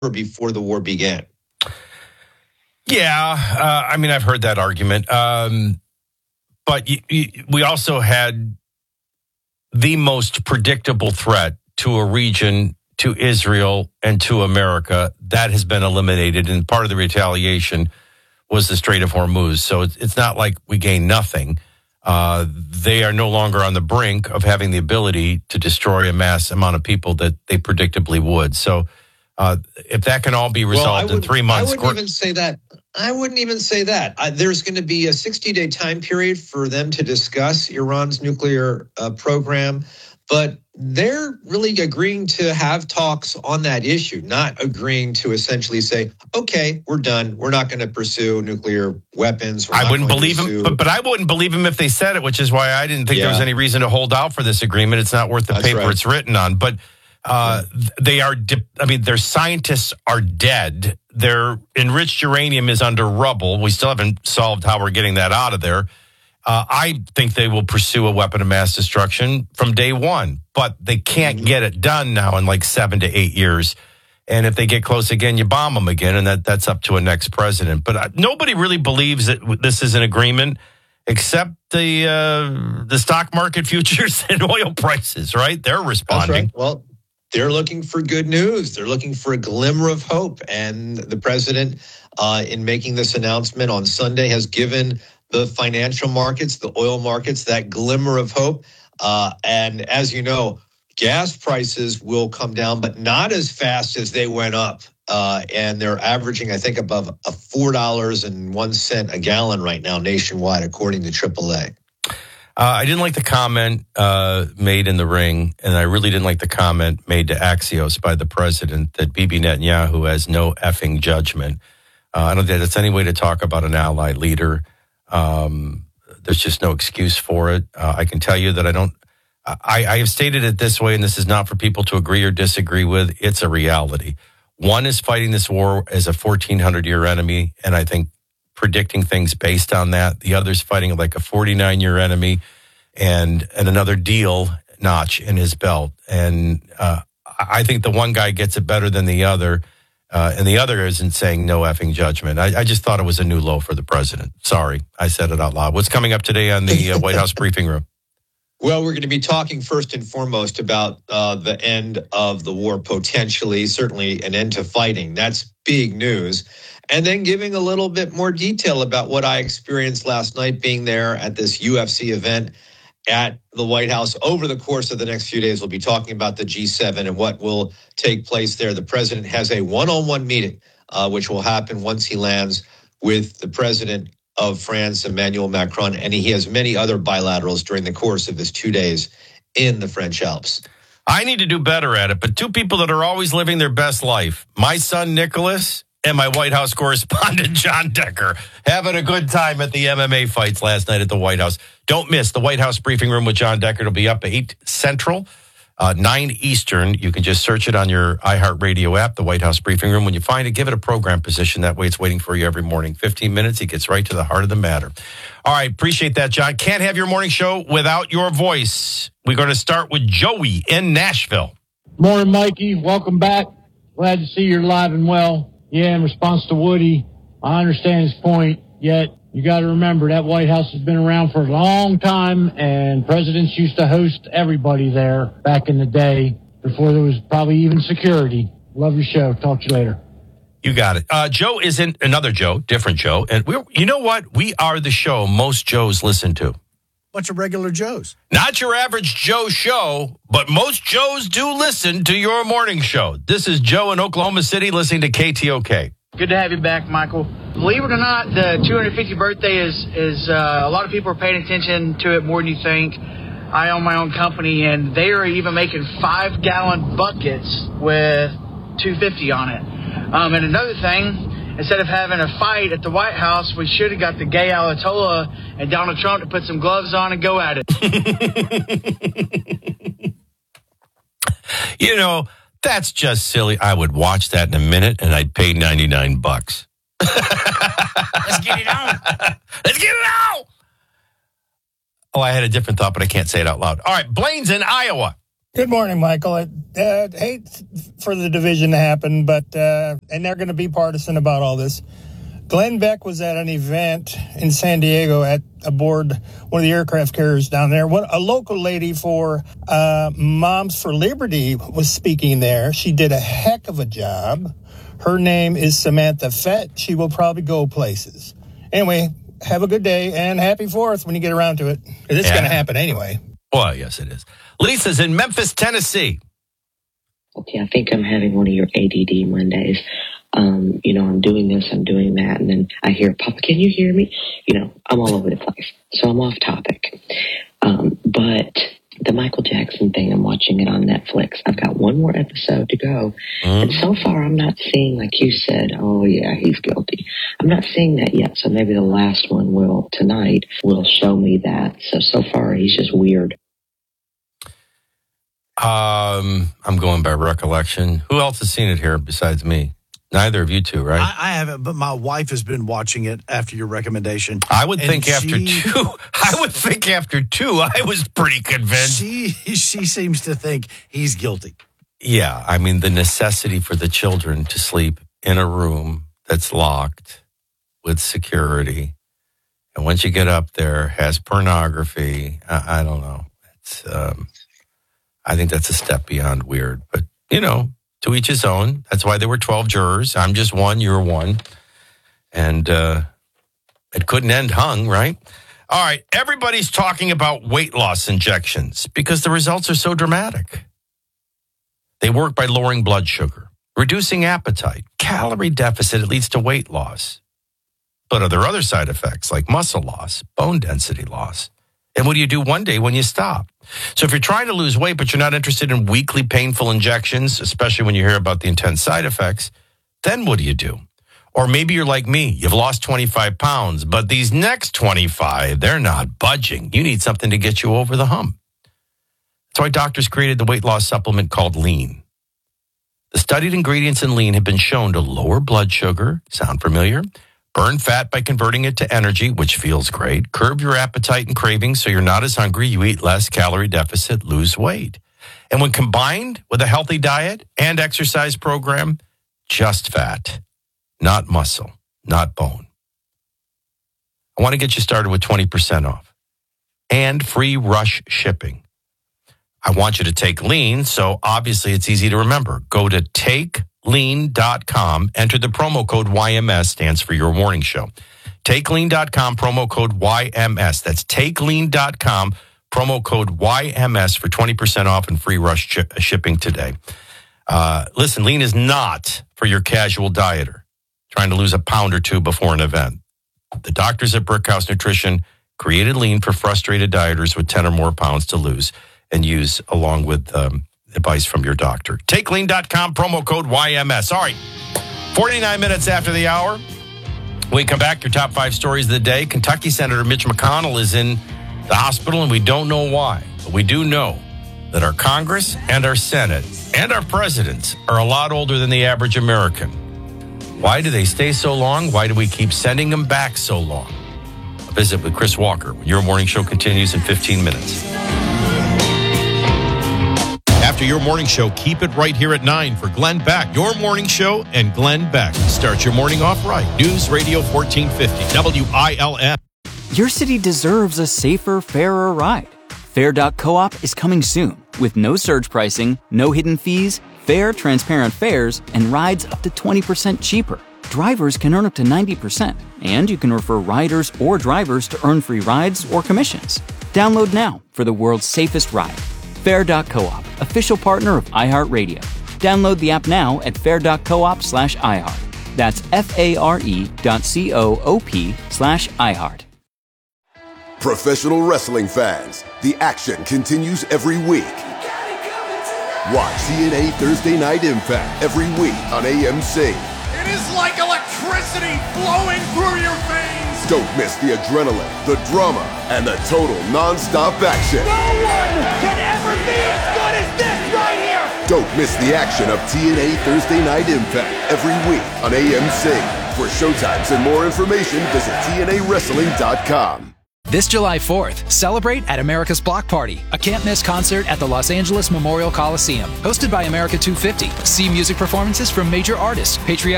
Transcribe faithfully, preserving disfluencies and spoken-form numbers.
before the war began. Yeah, uh, I mean, I've heard that argument. Um, but y- y- we also had the most predictable threat to a region, to Israel, and to America. That has been eliminated, and part of the retaliation was the Strait of Hormuz. So it's, it's not like we gained nothing. Uh, they are no longer on the brink of having the ability to destroy a mass amount of people that they predictably would. So uh, if that can all be resolved well, in three months. I wouldn't even say that. I wouldn't even say that. I, there's going to be a sixty-day time period for them to discuss Iran's nuclear uh, program, but they're really agreeing to have talks on that issue, not agreeing to essentially say, okay, we're done. We're not going to pursue nuclear weapons. We're I wouldn't believe pursue- him, but, but I wouldn't believe him if they said it, which is why I didn't think yeah. there was any reason to hold out for this agreement. It's not worth the That's paper right. it's written on. But uh, yeah. they are, di- I mean, their scientists are dead. Their enriched uranium is under rubble. We still haven't solved how we're getting that out of there. Uh, I think they will pursue a weapon of mass destruction from day one, but they can't mm-hmm. get it done now in like seven to eight years. And if they get close again, you bomb them again, and that, that's up to a next president. But uh, nobody really believes that this is an agreement except the uh, the stock market futures and oil prices, right? They're responding. That's right. Well, they're looking for good news. They're looking for a glimmer of hope. And the president, uh, in making this announcement on Sunday, has given the financial markets, the oil markets, that glimmer of hope. Uh, and as you know, gas prices will come down, but not as fast as they went up. Uh, and they're averaging, I think, above a four dollars and one cent a gallon right now nationwide, according to triple A. Uh, I didn't like the comment uh, made in the Ring, and I really didn't like the comment made to Axios by the president that Bibi Netanyahu has no effing judgment. Uh, I don't think that's any way to talk about an allied leader. Um, there's just no excuse for it. Uh, I can tell you that I don't, I, I have stated it this way, and this is not for people to agree or disagree with. It's a reality. One is fighting this war as a fourteen hundred year enemy, and I think predicting things based on that. The other is fighting like a forty-nine year enemy and, and another deal notch in his belt. And uh, I think the one guy gets it better than the other. Uh, and the other isn't saying no effing judgment. I, I just thought it was a new low for the president. Sorry, I said it out loud. What's coming up today on the uh, White House briefing room? Well, we're going to be talking first and foremost about uh, the end of the war, potentially, certainly an end to fighting. That's big news. And then giving a little bit more detail about what I experienced last night being there at this U F C event at the White House. Over the course of the next few days, we'll be talking about the G seven and what will take place there. The president has a one-on-one meeting, uh, which will happen once he lands with the president of France, Emmanuel Macron, and he has many other bilaterals during the course of his two days in the French Alps. I need to do better at it, but two people that are always living their best life, my son Nicholas and my White House correspondent John Decker, having a good time at the M M A fights last night at the White House. Don't miss the White House briefing room with John Decker. It'll be up at eight Central, uh, nine Eastern. You can just search it on your iHeartRadio app, the White House briefing room. When you find it, give it a program position. That way it's waiting for you every morning. fifteen minutes, he gets right to the heart of the matter. All right, appreciate that, John. Can't have your morning show without your voice. We're going to start with Joey in Nashville. Morning, Mikey. Welcome back. Glad to see you're alive and well. Yeah, in response to Woody, I understand his point, yet you got to remember that White House has been around for a long time, and presidents used to host everybody there back in the day before there was probably even security. Love your show. Talk to you later. You got it. Uh, Joe is in another Joe, different Joe. And we, you know what? We are the show most Joes listen to. Bunch of regular Joes. Not your average Joe show, but most Joes do listen to your morning show. This is Joe in Oklahoma City listening to K T O K. Good to have you back, Michael. Believe it or not, the two hundred fiftieth birthday is, is uh, a lot of people are paying attention to it more than you think. I own my own company, and they are even making five-gallon buckets with two fifty on it. Um, and another thing, instead of having a fight at the White House, we should have got the gay Ayatollah and Donald Trump to put some gloves on and go at it. You know, that's just silly. I would watch that in a minute, and I'd pay ninety-nine bucks. Let's get it on. Let's get it on. Oh, I had a different thought, but I can't say it out loud. All right, Blaine's in Iowa. Good morning, Michael. I uh, hate for the division to happen, but uh, and they're going to be partisan about all this. Glenn Beck was at an event in San Diego at aboard one of the aircraft carriers down there. What a local lady for uh, Moms for Liberty was speaking there. She did a heck of a job. Her name is Samantha Fett. She will probably go places. Anyway, have a good day and happy Fourth when you get around to it. It's yeah. going to happen anyway. Well, yes, it is. Lisa's in Memphis, Tennessee. Okay, I think I'm having one of your A D D Mondays. Um, you know, I'm doing this, I'm doing that, and then I hear, Papa, can you hear me? You know, I'm all over the place. So I'm off topic. Um, but the Michael Jackson thing, I'm watching it on Netflix. I've got one more episode to go. Mm. And so far, I'm not seeing, like you said, oh, yeah, he's guilty. I'm not seeing that yet. So maybe the last one will, tonight, will show me that. So, so far, he's just weird. Um, I'm going by recollection. Who else has seen it here besides me? Neither of you two, right? I, I haven't, but my wife has been watching it after your recommendation. I would think she, after two. I would think after two, I was pretty convinced. She she seems to think he's guilty. Yeah, I mean the necessity for the children to sleep in a room that's locked with security, and once you get up there, has pornography. I, I don't know. It's. Um, I think that's a step beyond weird, but you know. To each his own. That's why there were twelve jurors. I'm just one, you're one. And uh, it couldn't end hung, right? All right, everybody's talking about weight loss injections because the results are so dramatic. They work by lowering blood sugar, reducing appetite, calorie deficit. It leads to weight loss. But are there other side effects like muscle loss, bone density loss? And what do you do one day when you stop? So if you're trying to lose weight, but you're not interested in weekly painful injections, especially when you hear about the intense side effects, then what do you do? Or maybe you're like me. You've lost twenty-five pounds, but these next twenty-five, they're not budging. You need something to get you over the hump. That's why doctors created the weight loss supplement called Lean. The studied ingredients in Lean have been shown to lower blood sugar. Sound familiar? Burn fat by converting it to energy, which feels great. Curb your appetite and cravings so you're not as hungry. You eat less, calorie deficit, lose weight. And when combined with a healthy diet and exercise program, just fat, not muscle, not bone. I want to get you started with twenty percent off and free rush shipping. I want you to take Lean, so obviously it's easy to remember. Go to take lean dot com. Enter the promo code Y M S, stands for Your Morning Show. take lean dot com, promo code Y M S. That's take lean dot com, promo code Y M S for twenty percent off and free rush ch- shipping today. Uh, listen, Lean is not for your casual dieter trying to lose a pound or two before an event. The doctors at Brickhouse Nutrition created Lean for frustrated dieters with ten or more pounds to lose and use along with um, advice from your doctor. take lean dot com, promo code Y M S. All right, forty-nine minutes after the hour. We come back, your top five stories of the day. Kentucky Senator Mitch McConnell is in the hospital, and we don't know why. But we do know that our Congress and our Senate and our presidents are a lot older than the average American. Why do they stay so long? Why do we keep sending them back so long? A visit with Chris Walker when Your Morning Show continues in fifteen minutes. After Your Morning Show, keep it right here at nine for Glenn Beck. Your Morning Show and Glenn Beck. Start your morning off right. News Radio fourteen fifty, W I L M. Your city deserves a safer, fairer ride. Fair dot coop is coming soon with no surge pricing, no hidden fees, fair, transparent fares, and rides up to twenty percent cheaper. Drivers can earn up to ninety percent, and you can refer riders or drivers to earn free rides or commissions. Download now for the world's safest ride. Fair dot coop, official partner of iHeartRadio. Download the app now at fair dot coop slash iHeart. That's F-A-R-E dot C-O-O-P slash iHeart. Professional wrestling fans, the action continues every week. Watch T N A Thursday Night Impact every week on A M C. It is like electricity flowing through your veins. Don't miss the adrenaline, the drama, and the total non-stop action. No one can ever be as good as this right here. Don't miss the action of T N A Thursday Night Impact every week on A M C. For showtimes and more information, visit T N A wrestling dot com. This July fourth, celebrate at America's Block Party, a can't-miss concert at the Los Angeles Memorial Coliseum. Hosted by America two fifty. See music performances from major artists, patriotic